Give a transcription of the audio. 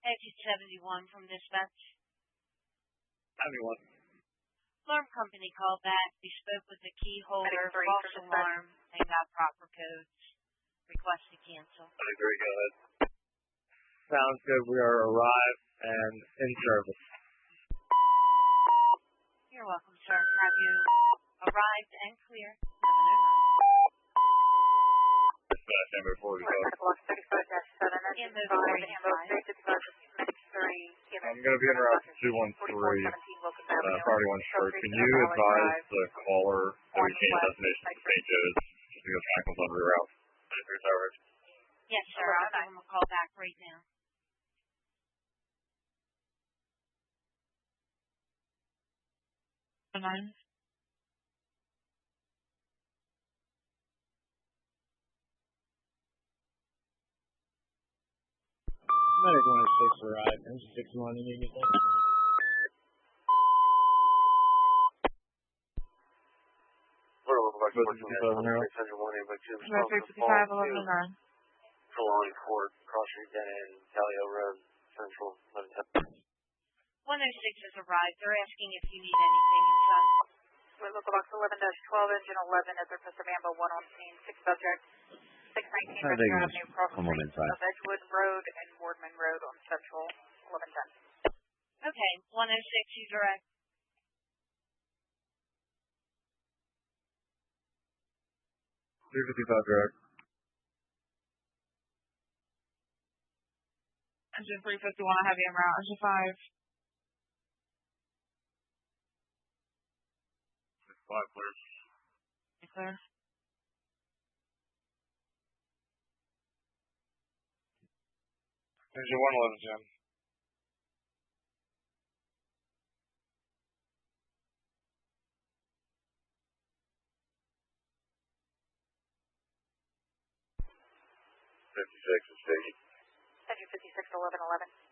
Exit 71 from dispatch. 71. Alarm company called back. We spoke with the key holder, false alarm, and got proper codes. Request to cancel. 93, go ahead. Sounds good. We are arrived and in service. You're welcome, sir. Have you arrived and clear? 709. Dispatch number 40, go ahead. Block 35-7, Ambo 45. I'm going to be in route 213, priority 1 short. Can you advise the caller that we change destination to St. Joe's just because Shackle's on reroute? Yes, sir. I'll give him a call back right now. Nine. Medic 106 arrived. Engine 61, you need anything? Prolonging Ford, Cross Street, and Calio Road, Central, 1110. 106 has arrived. They're asking if you need anything inside. Local box 11-12, engine 11 at the Professor Mambo, 1 on scene, 6 subjects, 619 Richmond Avenue, cross street of Edgewood Road and Boardman Road on Central, 1110. Okay, 106, he's arrived. direct. Engine 351, I have you en route. Engine 5. 5 clear. Clear. Engine 111, Jim. Engine 56, 1111.